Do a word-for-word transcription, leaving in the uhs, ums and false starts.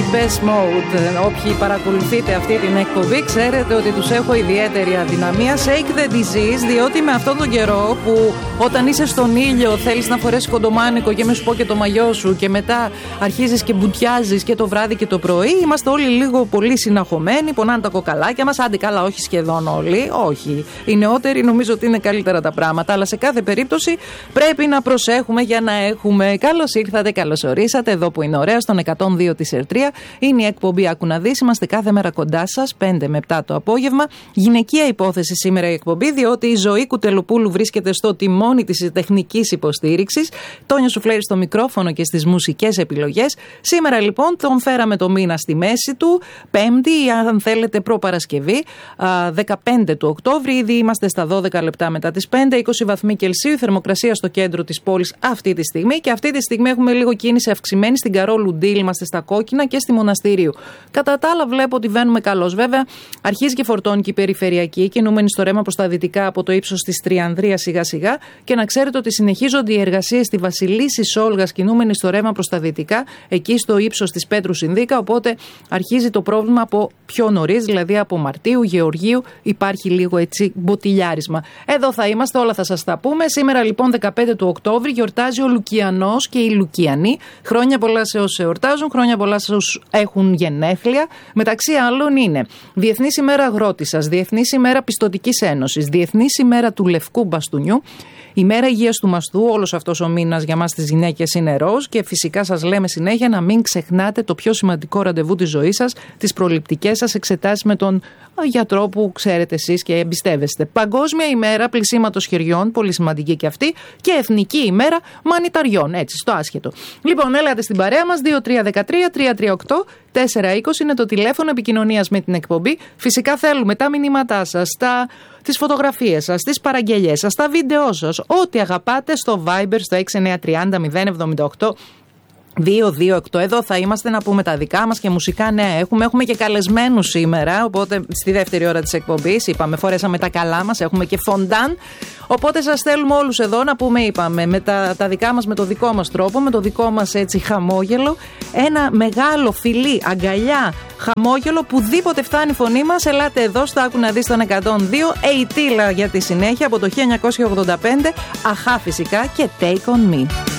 Best Mode. Όποιοι παρακολουθείτε αυτή την εκπομπή, ξέρετε ότι τους έχω ιδιαίτερη αδυναμία. Shake the disease, διότι με αυτόν τον καιρό που όταν είσαι στον ήλιο θέλεις να φορέσεις κοντομάνικο και μη σου πω και το μαγιό σου και μετά αρχίζεις και μπουτιάζεις και το βράδυ και το πρωί, είμαστε όλοι λίγο πολύ συναχωμένοι, πονάνε τα κοκαλάκια μας. Άντε καλά, όχι σχεδόν όλοι, όχι. Οι νεότεροι νομίζω ότι είναι καλύτερα τα πράγματα, αλλά σε κάθε περίπτωση πρέπει να προσέχουμε για να έχουμε. Καλώς ήρθατε, καλώς ορίσατε εδώ που είναι ωραία, στον εκατόν δύο της Ερτρία. Είναι η εκπομπή Άκου να δεις. Είμαστε κάθε μέρα κοντά σας, πέντε με επτά το απόγευμα. Γυναικεία υπόθεση σήμερα η εκπομπή, διότι η Ζωή Κουτελοπούλου βρίσκεται στο τιμόνι της τεχνικής υποστήριξης. Τόνιο Σουφλέρη στο μικρόφωνο και στις μουσικές επιλογές. Σήμερα λοιπόν τον φέραμε το μήνα στη μέση του, Πέμπτη, ή αν θέλετε προπαρασκευή, δεκαπέντε του Οκτώβρη. Ήδη είμαστε στα δώδεκα λεπτά μετά τις πέντε, είκοσι βαθμοί Κελσίου, η θερμοκρασία στο κέντρο της πόλης αυτή τη στιγμή. Και αυτή τη στιγμή έχουμε λίγο κίνηση αυξημένη στην Καρόλου Ντίλ, είμαστε στα κόκκινα, και στη Μοναστηρίου. Κατά τα άλλα, βλέπω ότι βαίνουμε καλώς. Βέβαια, αρχίζει και φορτώνει και η περιφερειακή, κινούμενη στο ρέμα προς τα δυτικά από το ύψος της Τριανδρίας σιγά-σιγά. Και να ξέρετε ότι συνεχίζονται οι εργασίες στη Βασιλίσσης Όλγας, κινούμενη στο ρέμα προς τα δυτικά, εκεί στο ύψος της Πέτρου Συνδίκα. Οπότε αρχίζει το πρόβλημα από πιο νωρίς, δηλαδή από Μαρτίου, Γεωργίου, υπάρχει λίγο έτσι μποτιλιάρισμα. Εδώ θα είμαστε, όλα θα σας τα πούμε. Σήμερα λοιπόν δεκαπέντε του Οκτώβρη γιορτάζει ο Λουκιανός και οι Λουκιανοί. Χρόνια πολλά σε όσους εορτάζουν, χρόνια πολλά σε όσους έχουν γενέθλια. Μεταξύ άλλων είναι Διεθνής ημέρα Αγρότισσας, Διεθνής ημέρα Πιστωτικής Ένωσης, Διεθνής ημέρα του Λευκού Μπαστούνιου, ημέρα Υγείας του Μαστού. Όλος αυτός ο μήνας για μας τις γυναίκες είναι ροζ, και φυσικά σας λέμε συνέχεια να μην ξεχνάτε το πιο σημαντικό ραντεβού της ζωής σας, τις προληπτικές σας εξετάσεις με τον γιατρό που ξέρετε εσείς και εμπιστεύεστε. Παγκόσμια ημέρα πλυσίματος χεριών, πολύ σημαντική και αυτή, και Εθνική ημέρα μανιταριών, έτσι στο άσχετο. Λοιπόν, έλατε στην παρέα μας, δύο τρία ένα τρία τρία τρία οκτώ τέσσερα είκοσι είναι το τηλέφωνο επικοινωνίας με την εκπομπή. Φυσικά θέλουμε τα μηνύματά σας, τα... τις φωτογραφίες σας, τις παραγγελίες σας, τα βίντεό σας, ό,τι αγαπάτε στο Viber στο έξι εννιά τρία μηδέν μηδέν εβδομήντα οκτώ δύο δύο οκτώ. Εδώ θα είμαστε να πούμε τα δικά μας και μουσικά νέα έχουμε. Έχουμε και καλεσμένους σήμερα, οπότε στη δεύτερη ώρα της εκπομπής είπαμε φορέσαμε τα καλά μας, έχουμε και φοντάν. Οπότε σας θέλουμε όλους εδώ να πούμε, είπαμε, με τα, τα δικά μας, με το δικό μας τρόπο, με το δικό μας έτσι χαμόγελο. Ένα μεγάλο φιλί, αγκαλιά, χαμόγελο, πουδήποτε φτάνει η φωνή μας. Ελάτε εδώ στο Άκου να δεις τον εκατόν δύο. Ειτήλα για τη συνέχεια από το χίλια εννιακόσια ογδόντα πέντε. Αχά φυσικά και Take On Me.